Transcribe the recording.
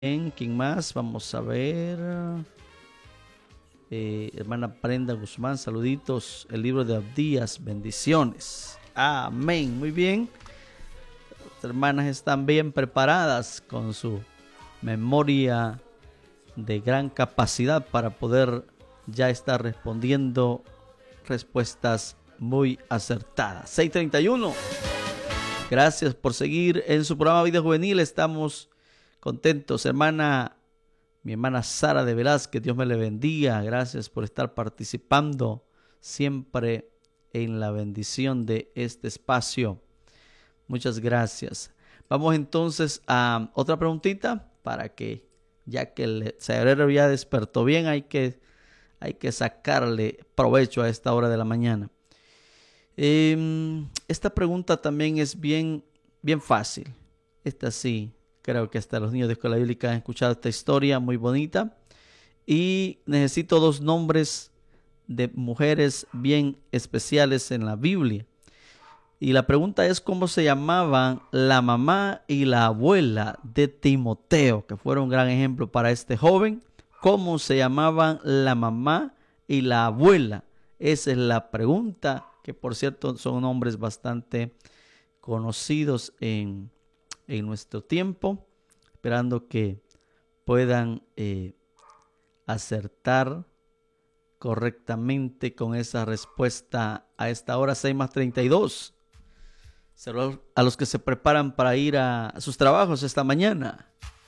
¿Quién más? Vamos a ver. Hermana Brenda Guzmán, saluditos. El libro de Abdías, bendiciones. Amén. Muy bien. Las hermanas están bien preparadas con su memoria de gran capacidad para poder ya estar respondiendo respuestas muy acertadas. 6:31. Gracias por seguir en su programa Vida Juvenil. Estamos contentos, mi hermana Sara de Velázquez, Dios me le bendiga. Gracias por estar participando siempre en la bendición de este espacio. Muchas gracias. Vamos entonces a otra preguntita para que, ya que el cerebro ya despertó bien, hay que sacarle provecho a esta hora de la mañana. Esta pregunta también es bien fácil. Esta sí. Creo que hasta los niños de escuela bíblica han escuchado esta historia muy bonita. Y necesito dos nombres de mujeres bien especiales en la Biblia. Y la pregunta es cómo se llamaban la mamá y la abuela de Timoteo, que fueron un gran ejemplo para este joven. ¿Cómo se llamaban la mamá y la abuela? Esa es la pregunta, que por cierto son nombres bastante conocidos en nuestro tiempo, esperando que puedan acertar correctamente con esa respuesta a esta hora. 6:32. Saludos a los que se preparan para ir a sus trabajos esta mañana.